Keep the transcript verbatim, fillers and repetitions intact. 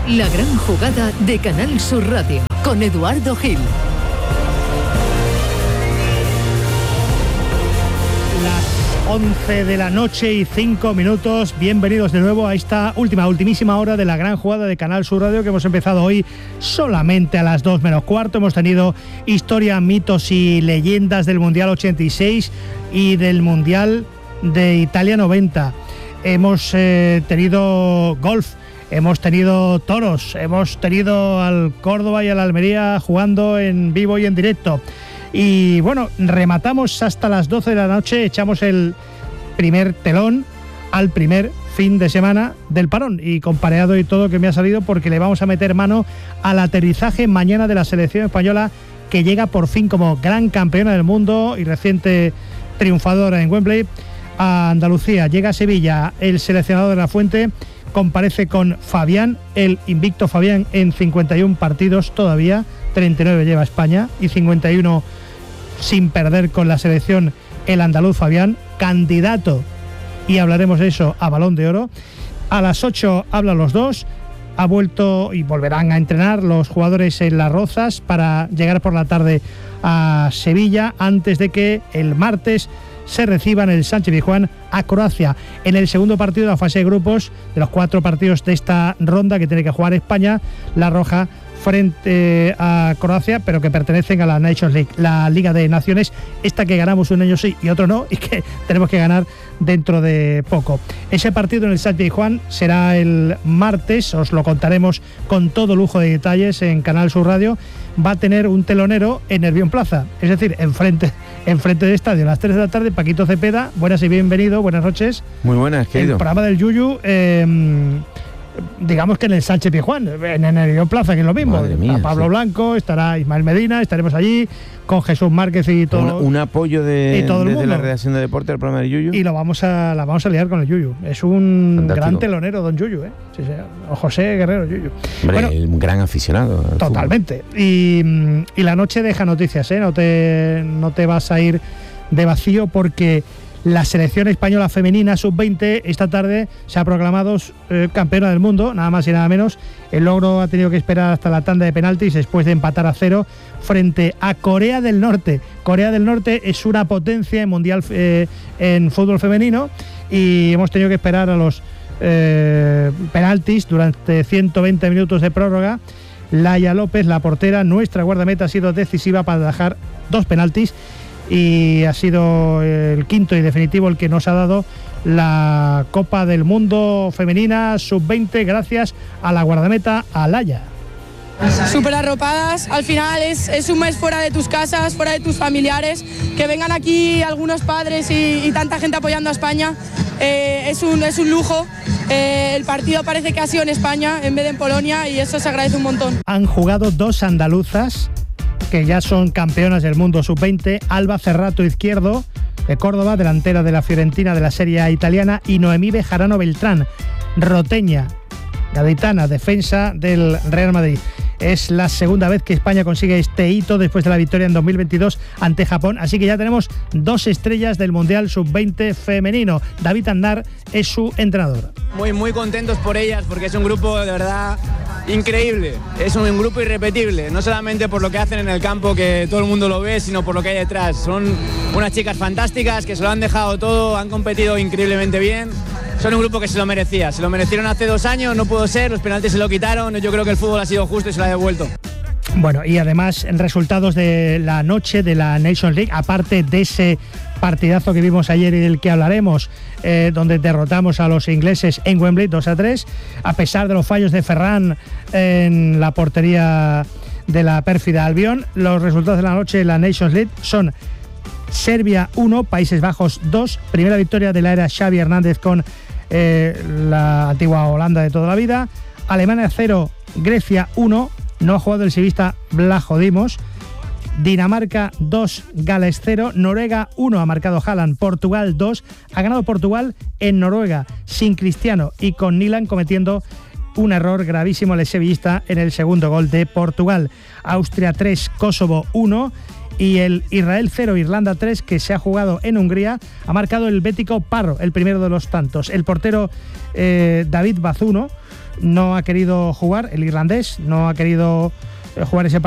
La gran jugada de Canal Sur Radio con Eduardo Gil. once de la noche y cinco minutos. Bienvenidos de nuevo a esta última, ultimísima hora de la gran jugada de Canal Sur Radio, que hemos empezado hoy solamente a las dos menos cuarto. Hemos tenido historia, mitos y leyendas del Mundial ochenta y seis y del Mundial de Italia noventa. Hemos eh, tenido golf, hemos tenido toros, hemos tenido al Córdoba y al Almería jugando en vivo y en directo. Y bueno, rematamos hasta las doce de la noche, echamos el primer telón al primer fin de semana del parón, y con pareado y todo que me ha salido, porque le vamos a meter mano al aterrizaje mañana de la selección española, que llega por fin como gran campeona del mundo y reciente triunfadora en Wembley a Andalucía. Llega a Sevilla el seleccionador de la Fuente, comparece con Fabián, el invicto Fabián en cincuenta y uno partidos todavía, treinta y nueve lleva España y cincuenta y uno sin perder con la selección el andaluz Fabián, candidato, y hablaremos de eso, a Balón de Oro. A las ocho hablan los dos, ha vuelto y volverán a entrenar los jugadores en Las Rozas para llegar por la tarde a Sevilla antes de que el martes se reciban el Sánchez-Pizjuán a Croacia en el segundo partido de la fase de grupos de los cuatro partidos de esta ronda que tiene que jugar España, la roja, frente a Croacia, pero que pertenecen a la Nations League, la Liga de Naciones, esta que ganamos un año sí y otro no, y que tenemos que ganar dentro de poco. Ese partido en el Sánchez-Pizjuán será el martes, os lo contaremos con todo lujo de detalles en Canal Sur Radio. Va a tener un telonero en Nervión Plaza, es decir, enfrente, enfrente del estadio, a las tres de la tarde. Paquito Cepeda, buenas y bienvenido, buenas noches. Muy buenas, querido. El programa del Yuyu, eh, digamos que en el Sánchez-Pizjuán, en el Nervión Plaza, que es lo mismo. Mía, a Pablo sí. Blanco, estará Ismael Medina, estaremos allí con Jesús Márquez y todo. Un, un apoyo de, y todo el desde mundo. la redacción de deporte del programa de Yuyu. Y lo vamos a, la vamos a liar con el Yuyu. Es un Fantástico. Gran telonero, don Yuyu, ¿eh? Sí, sí. O José Guerrero Yuyu. Hombre, bueno, un gran aficionado. Totalmente. Y, y la noche deja noticias, ¿eh? No te, no te vas a ir de vacío, porque la selección española femenina sub veinte esta tarde se ha proclamado eh, campeona del mundo, nada más y nada menos. El logro ha tenido que esperar hasta la tanda de penaltis después de empatar a cero frente a Corea del Norte. Corea del Norte es una potencia en mundial eh, en fútbol femenino, y hemos tenido que esperar a los eh, penaltis durante ciento veinte minutos de prórroga. Laia López, la portera, nuestra guardameta, ha sido decisiva para dejar dos penaltis, y ha sido el quinto y definitivo el que nos ha dado la Copa del Mundo femenina sub veinte, gracias a la guardameta, a Laia. Súper arropadas, al final es, es un mes fuera de tus casas, fuera de tus familiares, que vengan aquí algunos padres y, y tanta gente apoyando a España, eh, es, un, es un lujo. Eh, el partido parece que ha sido en España en vez de en Polonia, y eso se agradece un montón. Han jugado dos andaluzas que ya son campeonas del mundo sub veinte, Alba Cerrato Izquierdo, de Córdoba, delantera de la Fiorentina de la Serie A italiana, y Noemí Bejarano Beltrán, roteña, gaditana, defensa del Real Madrid. Es la segunda vez que España consigue este hito después de la victoria en dos mil veintidós ante Japón, así que ya tenemos dos estrellas del Mundial sub veinte femenino. David Andar es su entrenador. Muy, muy contentos por ellas, porque es un grupo de verdad increíble, es un grupo irrepetible, no solamente por lo que hacen en el campo, que todo el mundo lo ve, sino por lo que hay detrás. Son unas chicas fantásticas que se lo han dejado todo, han competido increíblemente bien. Son un grupo que se lo merecía, se lo merecieron hace dos años, no pudo ser, los penaltis se lo quitaron, yo creo que el fútbol ha sido justo y se lo ha devuelto. Bueno, y además resultados de la noche de la Nations League, aparte de ese partidazo que vimos ayer y del que hablaremos, eh, donde derrotamos a los ingleses en Wembley dos a tres, a pesar de los fallos de Ferran en la portería de la pérfida Albión. Los resultados de la noche de la Nations League son Serbia uno, Países Bajos dos, primera victoria de la era Xavi Hernández con eh, la antigua Holanda de toda la vida. Alemania cero, Grecia uno, no ha jugado el sevillista Blajo Dimos. Dinamarca dos, Gales cero, Noruega uno, ha marcado Haaland. Portugal dos, ha ganado Portugal en Noruega sin Cristiano y con Nilan cometiendo un error gravísimo el sevillista en el segundo gol de Portugal. Austria tres, Kosovo uno, y el Israel cero, Irlanda tres, que se ha jugado en Hungría, ha marcado el bético Parro, el primero de los tantos. El portero eh, David Bazuno no ha querido jugar, el irlandés no ha querido jugar ese partido.